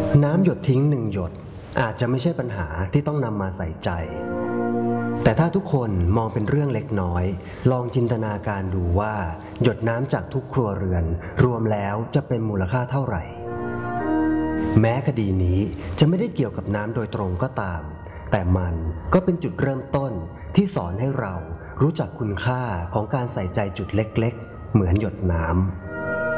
น้ำหยดทิ้ง1 หยดอาจจะไม่ใช่ปัญหาที่ต้องนำมาใส่ใจแต่ถ้าทุกคนมองเป็นเรื่องเล็กน้อยลองจินตนาการดูว่าหยดน้ำจากทุกครัวเรือนรวมแล้วจะเป็นมูลค่าเท่าไหร่แม้คดีนี้จะไม่ได้เกี่ยวกับน้ำโดยตรงก็ตามแต่มันก็เป็นจุดเริ่มต้นที่สอนให้เรารู้จักคุณค่าของการใส่ใจจุดเล็กๆเหมือนหยดน้ำ